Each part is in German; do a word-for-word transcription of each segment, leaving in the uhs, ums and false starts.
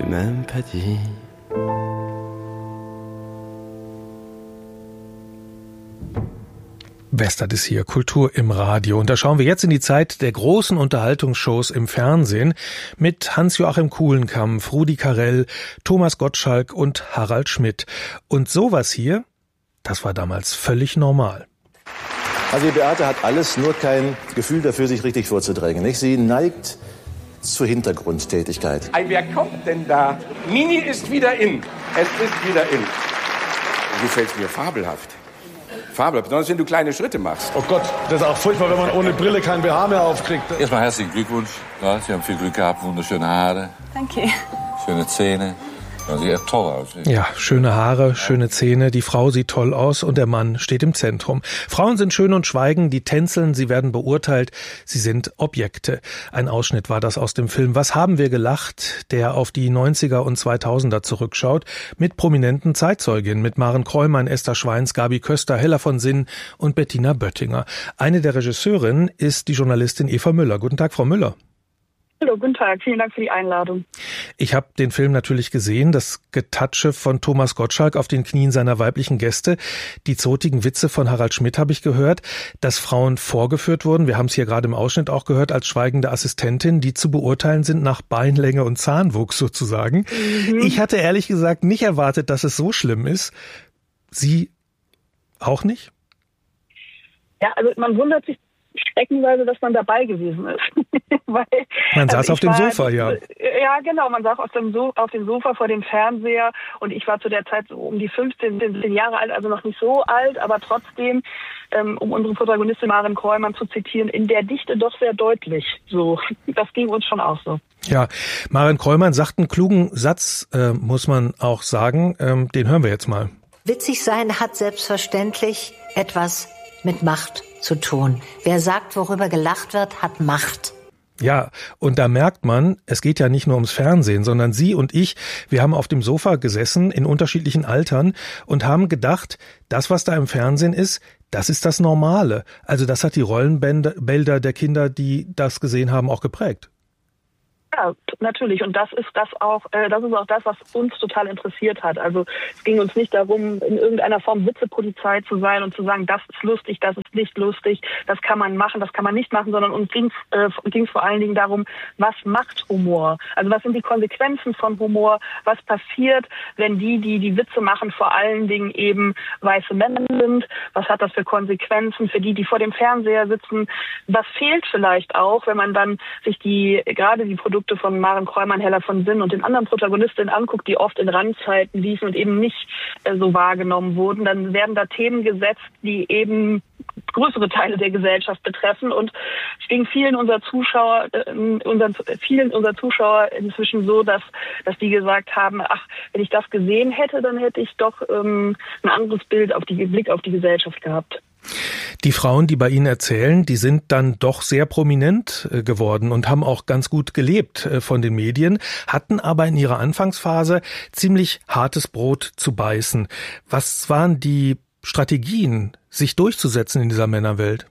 l'ai même pas dit. Westert ist hier, Kultur im Radio. Und da schauen wir jetzt in die Zeit der großen Unterhaltungsshows im Fernsehen mit Hans-Joachim Kulenkampff, Rudi Carrell, Thomas Gottschalk und Harald Schmidt. Und sowas hier, das war damals völlig normal. Also die Beate hat alles, nur kein Gefühl dafür, sich richtig vorzudrängen. Nicht? Sie neigt zur Hintergrundtätigkeit. Ei, wer kommt denn da? Mini ist wieder in. Es ist wieder in. Du gefällst mir fabelhaft. Fabelhaft, besonders wenn du kleine Schritte machst. Oh Gott, das ist auch furchtbar, wenn man ohne Brille kein B H mehr aufkriegt. Erstmal herzlichen Glückwunsch. Ja, Sie haben viel Glück gehabt, wunderschöne Haare. Danke. Schöne Zähne. Ja, sieht echt toll aus. Ja, schöne Haare, schöne Zähne, die Frau sieht toll aus und der Mann steht im Zentrum. Frauen sind schön und schweigen, die tänzeln, sie werden beurteilt, sie sind Objekte. Ein Ausschnitt war das aus dem Film Was haben wir gelacht?, der auf die neunziger und zweitausender zurückschaut, mit prominenten Zeitzeuginnen, mit Maren Kräumann, Esther Schweins, Gabi Köster, Hella von Sinn und Bettina Böttinger. Eine der Regisseurinnen ist die Journalistin Eva Müller. Guten Tag, Frau Müller. Hallo, guten Tag. Vielen Dank für die Einladung. Ich habe den Film natürlich gesehen, das Getatsche von Thomas Gottschalk auf den Knien seiner weiblichen Gäste. Die zotigen Witze von Harald Schmidt habe ich gehört, dass Frauen vorgeführt wurden. Wir haben es hier gerade im Ausschnitt auch gehört, als schweigende Assistentin, die zu beurteilen sind nach Beinlänge und Zahnwuchs sozusagen. Mhm. Ich hatte ehrlich gesagt nicht erwartet, dass es so schlimm ist. Sie auch nicht? Ja, also man wundert sich streckenweise, dass man dabei gewesen ist. Weil, man saß also auf dem war, Sofa, ja. Ja, genau, man saß auf dem, so- auf dem Sofa vor dem Fernseher und ich war zu der Zeit so um die fünfzehn, siebzehn Jahre alt, also noch nicht so alt, aber trotzdem, ähm, um unsere Protagonistin Maren Kräumann zu zitieren, in der Dichte doch sehr deutlich. So, das ging uns schon auch so. Ja, Maren Kräumann sagt einen klugen Satz, äh, muss man auch sagen, ähm, den hören wir jetzt mal. Witzig sein hat selbstverständlich etwas mit Macht zu tun. Wer sagt, worüber gelacht wird, hat Macht. Ja, und da merkt man, es geht ja nicht nur ums Fernsehen, sondern Sie und ich, wir haben auf dem Sofa gesessen in unterschiedlichen Altern und haben gedacht, das, was da im Fernsehen ist, das ist das Normale. Also das hat die Rollenbilder der Kinder, die das gesehen haben, auch geprägt. Ja, natürlich. Und das ist das auch, äh, das ist auch das, was uns total interessiert hat. Also es ging uns nicht darum, in irgendeiner Form Witzepolizei zu sein und zu sagen, das ist lustig, das ist nicht lustig, das kann man machen, das kann man nicht machen, sondern uns ging es äh, vor allen Dingen darum, was macht Humor? Also was sind die Konsequenzen von Humor? Was passiert, wenn die, die die Witze machen, vor allen Dingen eben weiße Männer sind? Was hat das für Konsequenzen für die, die vor dem Fernseher sitzen? Was fehlt vielleicht auch, wenn man dann sich die, gerade die Produkte von Maren Kräumann, Hella von Sinn und den anderen Protagonistinnen anguckt, die oft in Randzeiten liefen und eben nicht äh, so wahrgenommen wurden, dann werden da Themen gesetzt, die eben größere Teile der Gesellschaft betreffen. Und es ging vielen unserer Zuschauer, äh, unseren, vielen unserer Zuschauer inzwischen so, dass, dass die gesagt haben, ach, wenn ich das gesehen hätte, dann hätte ich doch ähm, ein anderes Bild auf die Blick auf die Gesellschaft gehabt. Die Frauen, die bei Ihnen erzählen, die sind dann doch sehr prominent geworden und haben auch ganz gut gelebt von den Medien, hatten aber in ihrer Anfangsphase ziemlich hartes Brot zu beißen. Was waren die Strategien, sich durchzusetzen in dieser Männerwelt?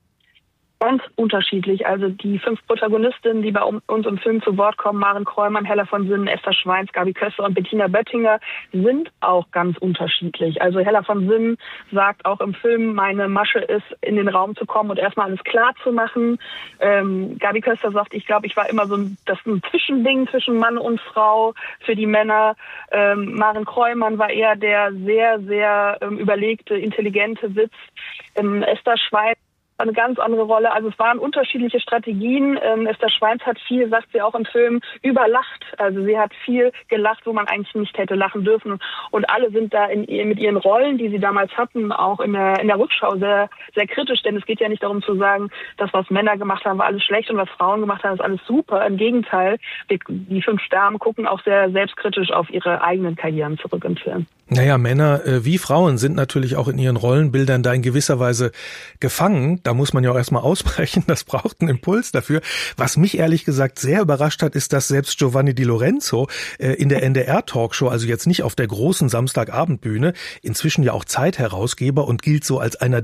Ganz unterschiedlich. Also die fünf Protagonistinnen, die bei uns im Film zu Wort kommen, Maren Kräumann, Hella von Sinn, Esther Schweins, Gabi Köster und Bettina Böttinger, sind auch ganz unterschiedlich. Also Hella von Sinn sagt auch im Film, meine Masche ist, in den Raum zu kommen und erstmal alles klar zu machen. Ähm, Gabi Köster sagt, ich glaube, ich war immer so ein, das ein Zwischending zwischen Mann und Frau für die Männer. Ähm, Maren Kräumann war eher der sehr, sehr ähm, überlegte, intelligente Witz. Ähm, Esther Schweins eine ganz andere Rolle. Also es waren unterschiedliche Strategien. Ähm, Esther Schweins hat viel, sagt sie auch im Film, überlacht. Also sie hat viel gelacht, wo man eigentlich nicht hätte lachen dürfen. Und alle sind da in, mit ihren Rollen, die sie damals hatten, auch in der, in der Rückschau sehr, sehr kritisch. Denn es geht ja nicht darum zu sagen, das, was Männer gemacht haben, war alles schlecht und was Frauen gemacht haben, ist alles super. Im Gegenteil, die, die fünf Damen gucken auch sehr selbstkritisch auf ihre eigenen Karrieren zurück im Film. Naja, Männer äh, wie Frauen sind natürlich auch in ihren Rollenbildern da in gewisser Weise gefangen. Da muss man ja auch erstmal ausbrechen, das braucht einen Impuls dafür. Was mich ehrlich gesagt sehr überrascht hat, ist, dass selbst Giovanni Di Lorenzo äh, in der N D R-Talkshow, also jetzt nicht auf der großen Samstagabendbühne, inzwischen ja auch Zeitherausgeber und gilt so als einer der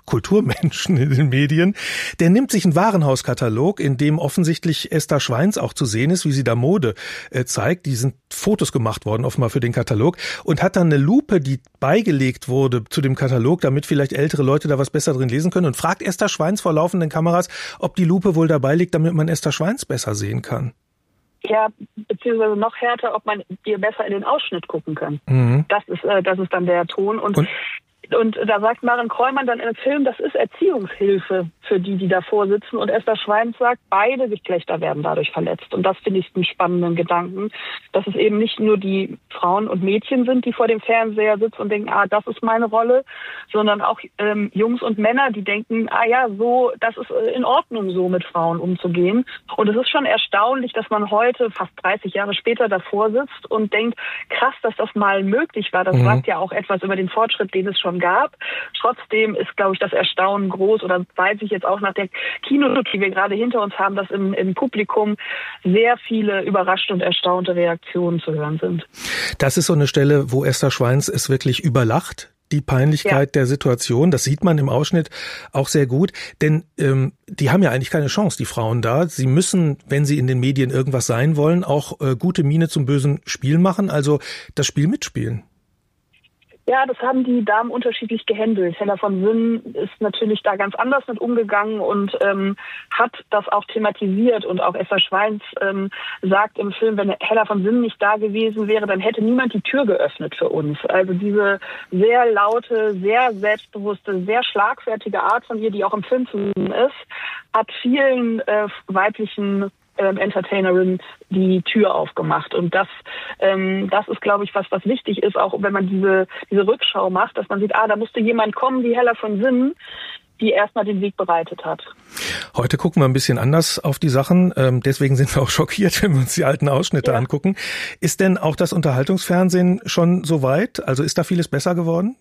Kulturmenschen in den Medien. Der nimmt sich einen Warenhauskatalog, in dem offensichtlich Esther Schweins auch zu sehen ist, wie sie da Mode äh, zeigt. Die sind Fotos gemacht worden, offenbar für den Katalog, und hat dann eine Lupe, die beigelegt wurde zu dem Katalog, damit vielleicht ältere Leute da was besser drin lesen können, und fragt Esther Schweins vor laufenden Kameras, ob die Lupe wohl dabei liegt, damit man Esther Schweins besser sehen kann. Ja, beziehungsweise noch härter, ob man ihr besser in den Ausschnitt gucken kann. Mhm. Das ist, äh, das ist dann der Ton. Und, und Und da sagt Maren Kräumann dann im Film, das ist Erziehungshilfe für die, die davor sitzen. Und Esther Schweins sagt, beide Geschlechter werden dadurch verletzt. Und das finde ich einen spannenden Gedanken, dass es eben nicht nur die Frauen und Mädchen sind, die vor dem Fernseher sitzen und denken, ah, das ist meine Rolle, sondern auch ähm, Jungs und Männer, die denken, ah ja, so, das ist in Ordnung, so mit Frauen umzugehen. Und es ist schon erstaunlich, dass man heute, fast dreißig Jahre später, davor sitzt und denkt, krass, dass das mal möglich war. Das mhm. sagt ja auch etwas über den Fortschritt, den es schon gab. Trotzdem ist, glaube ich, das Erstaunen groß, oder weiß ich jetzt auch nach der Keynote, die wir gerade hinter uns haben, dass im, im Publikum sehr viele überraschte und erstaunte Reaktionen zu hören sind. Das ist so eine Stelle, wo Esther Schweins es wirklich überlacht, die Peinlichkeit ja. der Situation. Das sieht man im Ausschnitt auch sehr gut, denn ähm, die haben ja eigentlich keine Chance, die Frauen da. Sie müssen, wenn sie in den Medien irgendwas sein wollen, auch äh, gute Miene zum bösen Spiel machen, also das Spiel mitspielen. Ja, das haben die Damen unterschiedlich gehandelt. Hella von Sinnen ist natürlich da ganz anders mit umgegangen und ähm, hat das auch thematisiert. Und auch Esther Schweins ähm, sagt im Film, wenn Hella von Sinnen nicht da gewesen wäre, dann hätte niemand die Tür geöffnet für uns. Also diese sehr laute, sehr selbstbewusste, sehr schlagfertige Art von ihr, die auch im Film zu sehen ist, hat vielen äh, weiblichen Ähm, Entertainerin die Tür aufgemacht. Und das, ähm, das ist, glaube ich, was, was wichtig ist, auch wenn man diese, diese Rückschau macht, dass man sieht, ah, da musste jemand kommen wie Hella von Sinnen, die erstmal den Weg bereitet hat. Heute gucken wir ein bisschen anders auf die Sachen. Ähm, deswegen sind wir auch schockiert, wenn wir uns die alten Ausschnitte ja. angucken. Ist denn auch das Unterhaltungsfernsehen schon so weit? Also ist da vieles besser geworden?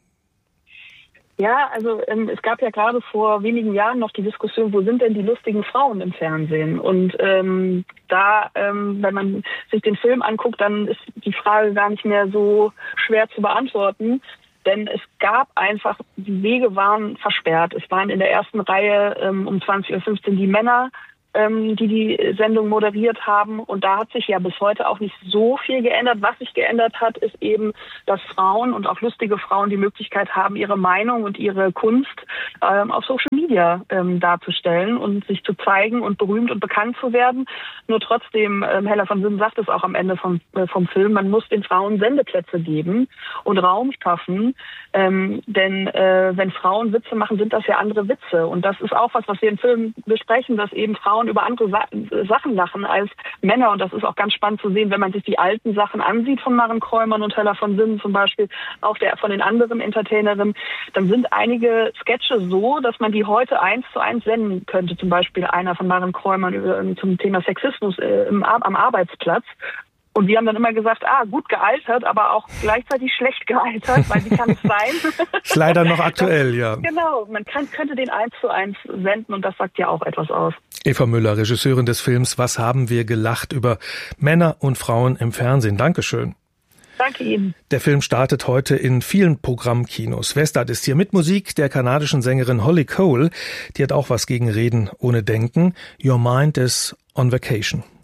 Ja, also ähm, es gab ja gerade vor wenigen Jahren noch die Diskussion, wo sind denn die lustigen Frauen im Fernsehen? Und ähm, da, ähm, wenn man sich den Film anguckt, dann ist die Frage gar nicht mehr so schwer zu beantworten. Denn es gab einfach, die Wege waren versperrt. Es waren in der ersten Reihe ähm, um zwanzig Uhr fünfzehn die Männer, ähm, die die Sendung moderiert haben. Und da hat sich ja bis heute auch nicht so viel geändert. Was sich geändert hat, ist eben, dass Frauen und auch lustige Frauen die Möglichkeit haben, ihre Meinung und ihre Kunst ähm, auf Social Media ähm, darzustellen und sich zu zeigen und berühmt und bekannt zu werden. Nur trotzdem, ähm, Hella von Sinnen sagt es auch am Ende vom, äh, vom Film, man muss den Frauen Sendeplätze geben und Raum schaffen. Ähm, denn äh, wenn Frauen Witze machen, sind das ja andere Witze. Und das ist auch was, was wir im Film besprechen, dass eben Frauen über andere Sa- Sachen lachen als Männer. Und das ist auch ganz spannend zu sehen, wenn man sich die alten Sachen ansieht von Maren Kräumann und Hella von Sinnen zum Beispiel, auch der von den anderen Entertainerinnen, dann sind einige Sketche so, dass man die heute eins zu eins senden könnte. Zum Beispiel einer von Maren Kräumann über, zum Thema Sexismus äh, im, am Arbeitsplatz. Und wir haben dann immer gesagt, ah, gut gealtert, aber auch gleichzeitig schlecht gealtert, weil wie kann es sein? Ist leider noch aktuell, ja. Genau, man kann, könnte den eins zu eins senden und das sagt ja auch etwas aus. Eva Müller, Regisseurin des Films Was haben wir gelacht über Männer und Frauen im Fernsehen. Dankeschön. Danke Ihnen. Der Film startet heute in vielen Programmkinos. Westart ist hier mit Musik der kanadischen Sängerin Holly Cole. Die hat auch was gegen Reden ohne Denken. Your Mind is on Vacation.